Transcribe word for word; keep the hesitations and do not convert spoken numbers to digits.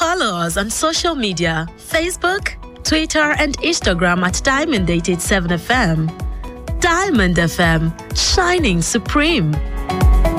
Follow us on social media, Facebook, Twitter, and Instagram at Diamond eight eight seven F M. Diamond F M, shining supreme.